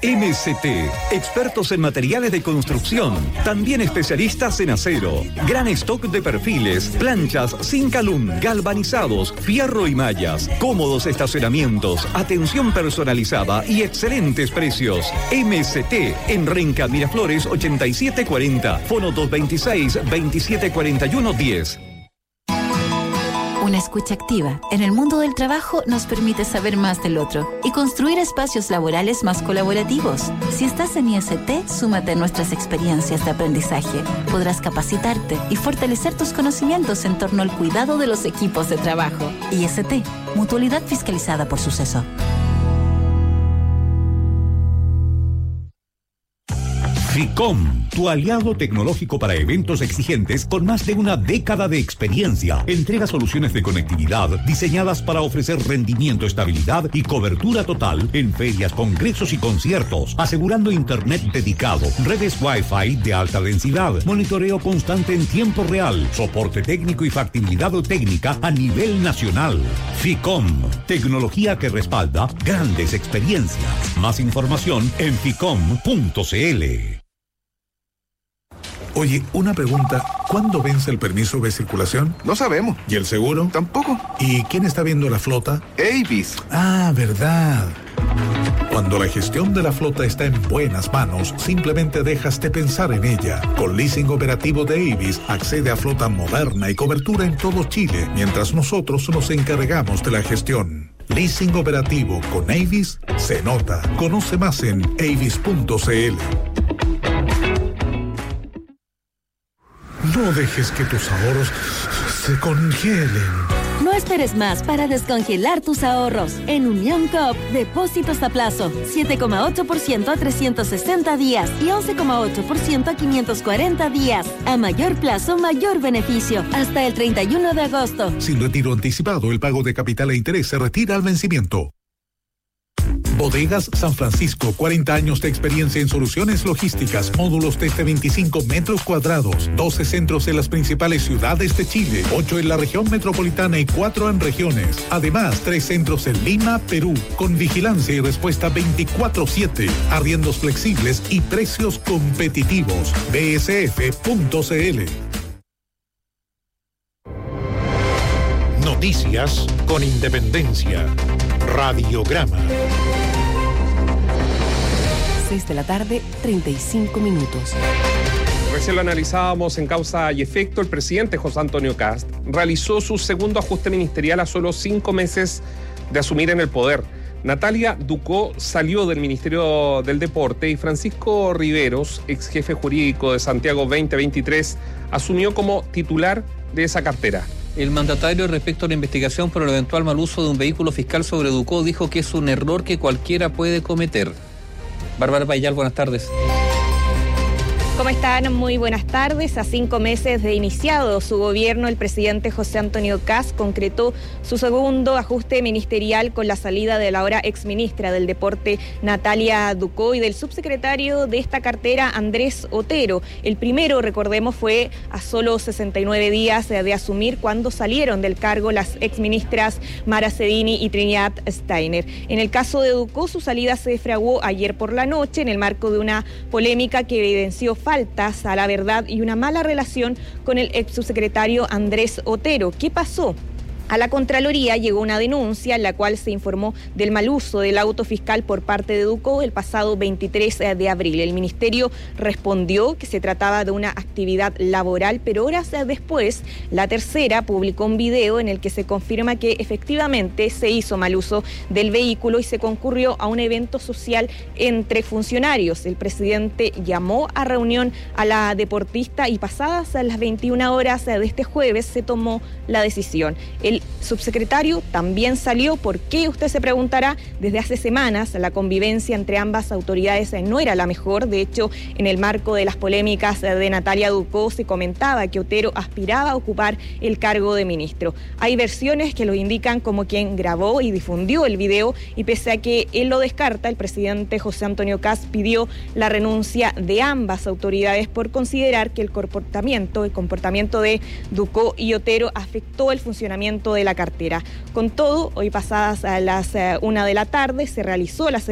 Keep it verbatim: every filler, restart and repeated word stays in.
M C T, expertos en materiales de construcción, también especialistas en acero. Gran stock de perfiles, planchas, Zincalum, galvanizados, fierro y mallas, cómodos estacionamientos, atención personalizada y excelentes precios. M C T, en Renca Miraflores ochenta y siete cuarenta, fono dos veintiséis, veintisiete cuarenta y uno diez. Una escucha activa en el mundo del trabajo nos permite saber más del otro y construir espacios laborales más colaborativos. Si estás en I S T, súmate a nuestras experiencias de aprendizaje. Podrás capacitarte y fortalecer tus conocimientos en torno al cuidado de los equipos de trabajo. I S T, mutualidad fiscalizada por Suceso. FICOM, tu aliado tecnológico para eventos exigentes con más de una década de experiencia. Entrega soluciones de conectividad diseñadas para ofrecer rendimiento, estabilidad y cobertura total en ferias, congresos y conciertos, asegurando internet dedicado, redes Wi-Fi de alta densidad, monitoreo constante en tiempo real, soporte técnico y factibilidad técnica a nivel nacional. FICOM, tecnología que respalda grandes experiencias. Más información en ficom punto cl. Oye, una pregunta. ¿Cuándo vence el permiso de circulación? No sabemos. ¿Y el seguro? Tampoco. ¿Y quién está viendo la flota? Avis. Ah, verdad. Cuando la gestión de la flota está en buenas manos, simplemente dejas de pensar en ella. Con leasing operativo de Avis, accede a flota moderna y cobertura en todo Chile, mientras nosotros nos encargamos de la gestión. Leasing operativo con Avis se nota. Conoce más en avis punto cl. No dejes que tus ahorros se congelen. No esperes más para descongelar tus ahorros. En Unión Coop, depósitos a plazo, siete coma ocho por ciento a trescientos sesenta días y once coma ocho por ciento a quinientos cuarenta días. A mayor plazo, mayor beneficio. Hasta el treinta y uno de agosto. Sin retiro anticipado, el pago de capital e interés se retira al vencimiento. Bodegas San Francisco, cuarenta años de experiencia en soluciones logísticas, módulos desde veinticinco metros cuadrados, doce centros en las principales ciudades de Chile, ocho en la región metropolitana y cuatro en regiones. Además, tres centros en Lima, Perú, con vigilancia y respuesta veinticuatro siete, arriendos flexibles y precios competitivos. b s f punto cl. Noticias con independencia. Radiograma. seis de la tarde, treinta y cinco minutos. Recién lo analizábamos en Causa y Efecto. El presidente José Antonio Kast realizó su segundo ajuste ministerial a solo cinco meses de asumir en el poder. Natalia Ducó salió del Ministerio del Deporte y Francisco Riveros, ex jefe jurídico de Santiago veinte veintitrés, asumió como titular de esa cartera. El mandatario, respecto a la investigación por el eventual mal uso de un vehículo fiscal sobre Ducó, dijo que es un error que cualquiera puede cometer. Bárbara Payal, buenas tardes. ¿Cómo están? Muy buenas tardes. A cinco meses de iniciado su gobierno, el presidente José Antonio Kast concretó su segundo ajuste ministerial con la salida de la ahora exministra del Deporte, Natalia Ducó, y del subsecretario de esta cartera, Andrés Otero. El primero, recordemos, fue a solo sesenta y nueve días de asumir cuando salieron del cargo las exministras Mara Cedini y Trinidad Steiner. En el caso de Ducó, su salida se fraguó ayer por la noche en el marco de una polémica que evidenció faltas a la verdad y una mala relación con el ex subsecretario Andrés Otero. ¿Qué pasó? A la Contraloría llegó una denuncia en la cual se informó del mal uso del auto fiscal por parte de Ducó el pasado veintitrés de abril. El ministerio respondió que se trataba de una actividad laboral, pero horas después, la tercera publicó un video en el que se confirma que efectivamente se hizo mal uso del vehículo y se concurrió a un evento social entre funcionarios. El presidente llamó a reunión a la deportista y pasadas las veintiuna horas de este jueves se tomó la decisión. El subsecretario también salió. ¿Por qué? Usted se preguntará. Desde hace semanas la convivencia entre ambas autoridades no era la mejor. De hecho, en el marco de las polémicas de Natalia Ducó se comentaba que Otero aspiraba a ocupar el cargo de ministro. Hay versiones que lo indican como quien grabó y difundió el video, y pese a que él lo descarta, el presidente José Antonio Kast pidió la renuncia de ambas autoridades por considerar que el comportamiento, el comportamiento de Ducó y Otero afectó el funcionamiento de la cartera. Con todo, hoy pasadas a las uh, una de la tarde se realizó la